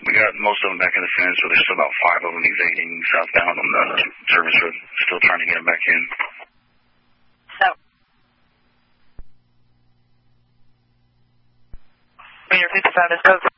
We got most of them back in the fence, so there's still about 5 of them evading southbound on the service road. Still trying to get them back in. So. Meter 55 is code.